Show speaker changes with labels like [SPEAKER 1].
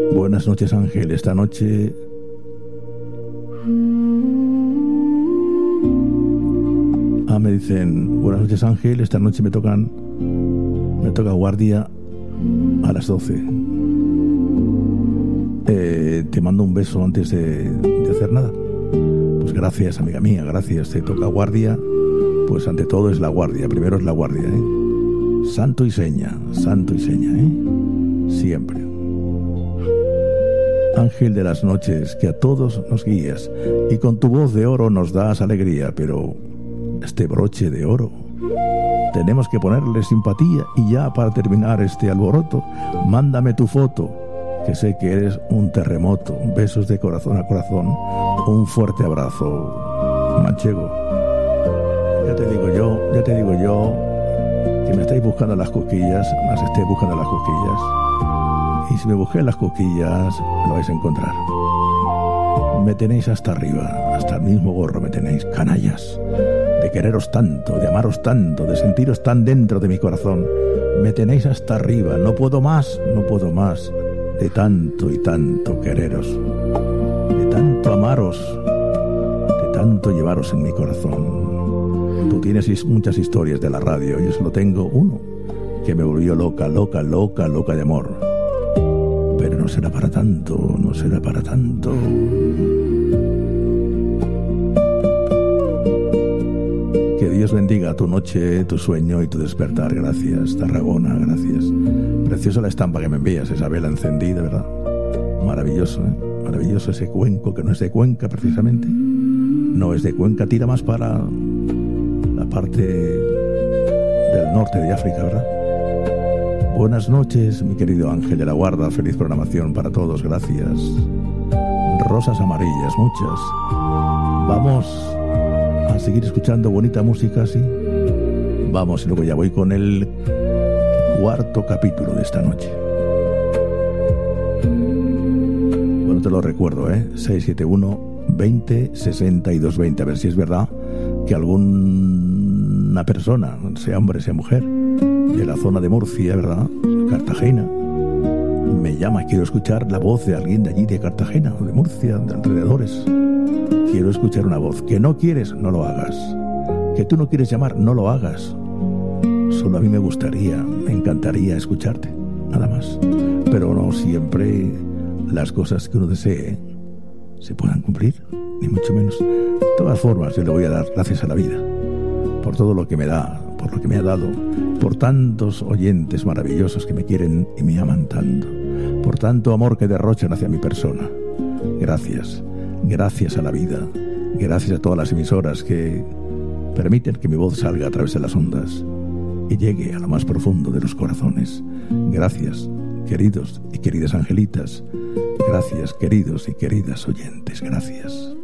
[SPEAKER 1] Buenas noches, Ángel. Esta noche me dicen, buenas noches, Ángel. Esta noche me toca guardia a las 12. Te mando un beso antes de hacer nada. Pues gracias, amiga mía, gracias. Te toca guardia. Pues ante todo es la guardia. Primero es la guardia, santo y seña, siempre. Ángel de las noches, que a todos nos guías, y con tu voz de oro nos das alegría, pero este broche de oro tenemos que ponerle simpatía. Y ya para terminar este alboroto, mándame tu foto, que sé que eres un terremoto. Besos de corazón a corazón, un fuerte abrazo, manchego. Ya te digo yo que me estáis buscando las cosquillas, las estáis buscando las cosquillas, y si me busqué las cosquillas lo vais a encontrar. Me tenéis hasta arriba, hasta el mismo gorro me tenéis, canallas, de quereros tanto, de amaros tanto, de sentiros tan dentro de mi corazón. Me tenéis hasta arriba, no puedo más, de tanto y tanto quereros, de tanto amaros, de tanto llevaros en mi corazón. Tú tienes muchas historias de la radio, yo solo tengo uno, que me volvió loca de amor. Pero no será para tanto. Que Dios bendiga tu noche, tu sueño y tu despertar. Gracias, Tarragona, gracias. Preciosa la estampa que me envías, esa vela encendida, ¿verdad? Maravilloso, maravilloso ese cuenco, que no es de Cuenca precisamente. No es de Cuenca, tira más para la parte del norte de África, ¿verdad? Buenas noches, mi querido Ángel de la Guarda. Feliz programación para todos, gracias. Rosas amarillas, muchas. Vamos a seguir escuchando bonita música, ¿sí? Vamos, y luego ya voy con el cuarto capítulo de esta noche. Bueno, te lo recuerdo, 671-20-62-20. A ver si es verdad que alguna persona, sea hombre, sea mujer, de la zona de Murcia, ¿verdad?, Cartagena, me llama. Quiero escuchar la voz de alguien de allí, de Cartagena o de Murcia, de alrededores. Quiero escuchar una voz. Que no quieres, no lo hagas. Que tú no quieres llamar, no lo hagas. Solo a mí me gustaría, me encantaría escucharte, nada más. Pero no siempre las cosas que uno desee se puedan cumplir, ni mucho menos. De todas formas, yo le voy a dar gracias a la vida por todo lo que me da, por lo que me ha dado, por tantos oyentes maravillosos que me quieren y me aman tanto, por tanto amor que derrochan hacia mi persona. Gracias a la vida, gracias a todas las emisoras que permiten que mi voz salga a través de las ondas y llegue a lo más profundo de los corazones. Gracias, queridos y queridas angelitas. Gracias, queridos y queridas oyentes. Gracias.